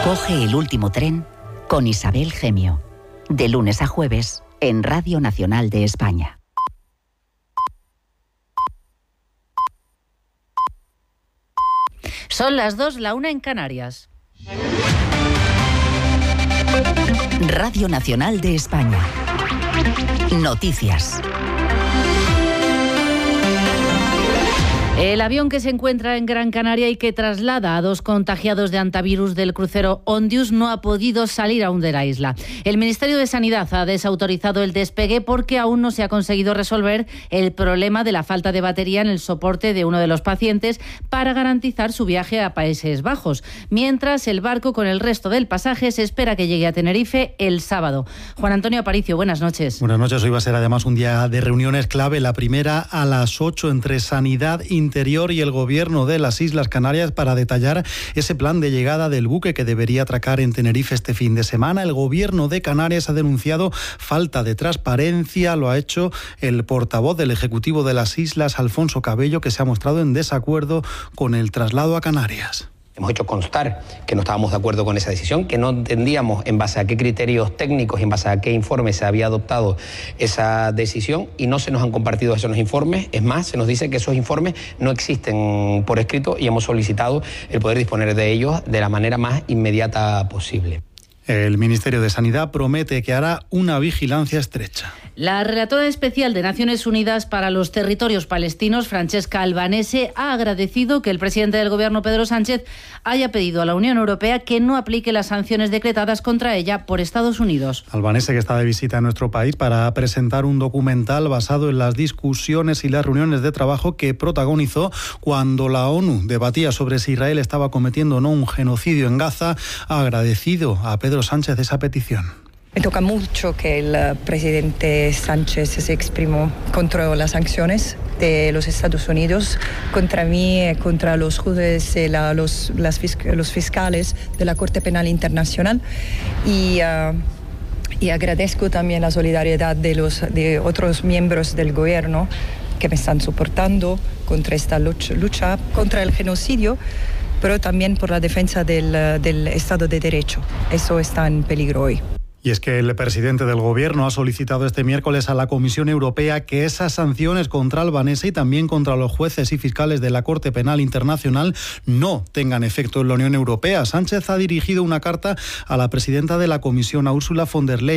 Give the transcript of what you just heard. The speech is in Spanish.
Coge el último tren con Isabel Gemio, de lunes a jueves en Radio Nacional de España. Son las 2, la 1 en Canarias. Radio Nacional de España. Noticias. El avión que se encuentra en Gran Canaria y que traslada a 2 contagiados de hantavirus del crucero Ondius no ha podido salir aún de la isla. El Ministerio de Sanidad ha desautorizado el despegue porque aún no se ha conseguido resolver el problema de la falta de batería en el soporte de uno de los pacientes para garantizar su viaje a Países Bajos. Mientras, el barco con el resto del pasaje se espera que llegue a Tenerife el sábado. Juan Antonio Aparicio, buenas noches. Buenas noches. Hoy va a ser además un día de reuniones clave. La primera a las 8 entre Sanidad, Interior y el Gobierno de las Islas Canarias para detallar ese plan de llegada del buque que debería atracar en Tenerife este fin de semana. El Gobierno de Canarias ha denunciado falta de transparencia. Lo ha hecho el portavoz del Ejecutivo de las Islas, Alfonso Cabello, que se ha mostrado en desacuerdo con el traslado a Canarias. Hemos hecho constar que no estábamos de acuerdo con esa decisión, que no entendíamos en base a qué criterios técnicos y en base a qué informes se había adoptado esa decisión, y no se nos han compartido esos informes. Es más, se nos dice que esos informes no existen por escrito y hemos solicitado el poder disponer de ellos de la manera más inmediata posible. El Ministerio de Sanidad promete que hará una vigilancia estrecha. La relatora especial de Naciones Unidas para los territorios palestinos, Francesca Albanese, ha agradecido que el presidente del Gobierno, Pedro Sánchez, haya pedido a la Unión Europea que no aplique las sanciones decretadas contra ella por Estados Unidos. Albanese, que está de visita en nuestro país para presentar un documental basado en las discusiones y las reuniones de trabajo que protagonizó cuando la ONU debatía sobre si Israel estaba cometiendo o no un genocidio en Gaza, ha agradecido a Pedro Sánchez esa petición. Me toca mucho que el presidente Sánchez se exprimó contra las sanciones de los Estados Unidos, contra mí, contra los jueces, los fiscales de la Corte Penal Internacional, y agradezco también la solidaridad de otros miembros del gobierno que me están soportando contra esta lucha contra el genocidio, pero también por la defensa del Estado de Derecho. Eso está en peligro hoy. Y es que el presidente del Gobierno ha solicitado este miércoles a la Comisión Europea que esas sanciones contra Albanese y también contra los jueces y fiscales de la Corte Penal Internacional no tengan efecto en la Unión Europea. Sánchez ha dirigido una carta a la presidenta de la Comisión, a Ursula von der Leyen,